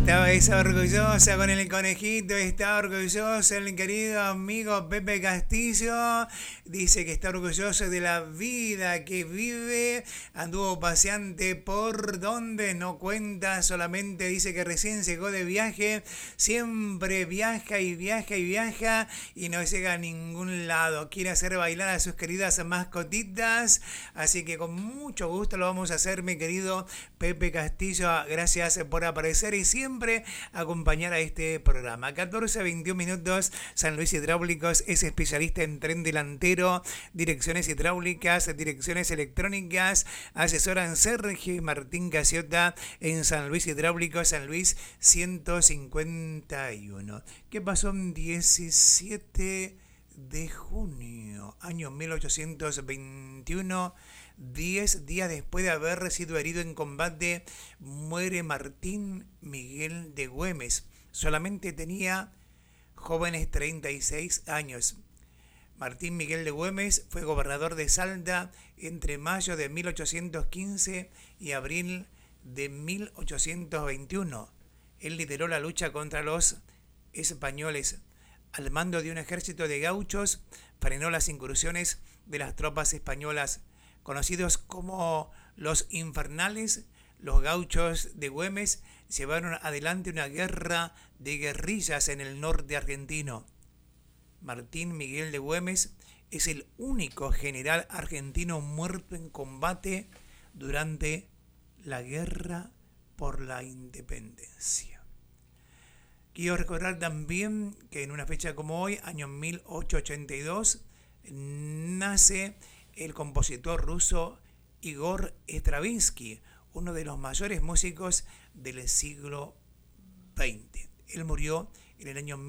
Estaba orgullosa con el conejito, está orgulloso el querido amigo Pepe Castillo. Dice que está orgulloso de la vida que vive. Anduvo paseante por donde no cuenta, solamente dice que recién llegó de viaje. Siempre viaja y viaja y viaja y no llega a ningún lado. Quiere hacer bailar a sus queridas mascotitas. Así que con mucho gusto lo vamos a hacer, mi querido Pepe Castillo. Gracias por aparecer y siempre acompañar a este programa. 14 a 21 minutos. San Luis Hidráulicos es especialista en tren delantero, direcciones hidráulicas, direcciones electrónicas. Asesoran Sergio Martín Casiota en San Luis Hidráulicos, San Luis 151. ¿Qué pasó el 17 de junio, año 1821? 10 días después de haber sido herido en combate, muere Martín Miguel de Güemes. Solamente tenía jóvenes 36 años. Martín Miguel de Güemes fue gobernador de Salta entre mayo de 1815 y abril de 1821. Él lideró la lucha contra los españoles. Al mando de un ejército de gauchos, frenó las incursiones de las tropas españolas. Conocidos como los Infernales, los gauchos de Güemes llevaron adelante una guerra de guerrillas en el norte argentino. Martín Miguel de Güemes es el único general argentino muerto en combate durante la guerra por la independencia. Quiero recordar también que en una fecha como hoy, año 1882, nace el compositor ruso Igor Stravinsky, uno de los mayores músicos del siglo XX. Él murió en el año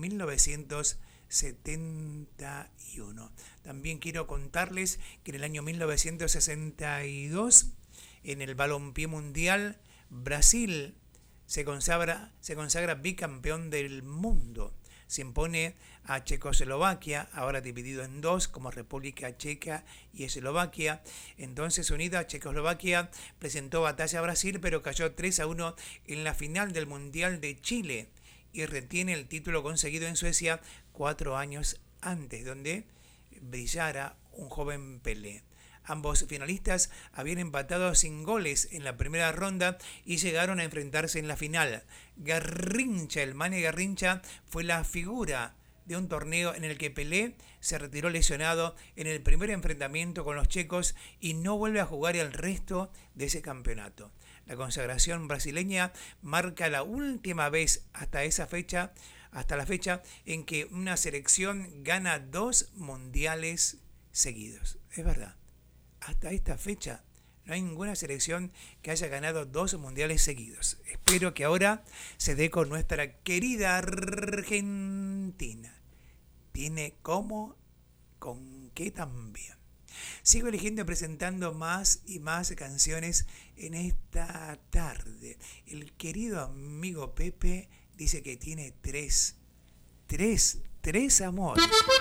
1971. También quiero contarles que en el año 1962, en el balompié mundial, Brasil se consagra bicampeón del mundo. Se impone a Checoslovaquia, ahora dividido en dos, como República Checa y Eslovaquia. Entonces, unida, Checoslovaquia presentó batalla a Brasil, pero cayó 3-1 en la final del Mundial de Chile y retiene el título conseguido en Suecia 4 años antes, donde brillara un joven Pelé. Ambos finalistas habían empatado sin goles en la primera ronda y llegaron a enfrentarse en la final. Garrincha, el Mane Garrincha, fue la figura de un torneo en el que Pelé se retiró lesionado en el primer enfrentamiento con los checos y no vuelve a jugar el resto de ese campeonato. La consagración brasileña marca la última vez hasta la fecha en que una selección gana 2 mundiales seguidos. Es verdad. Hasta esta fecha no hay ninguna selección que haya ganado 2 mundiales seguidos. Espero que ahora se dé con nuestra querida Argentina. Tiene cómo, con qué también. Sigo eligiendo y presentando más y más canciones en esta tarde. El querido amigo Pepe dice que tiene tres amores.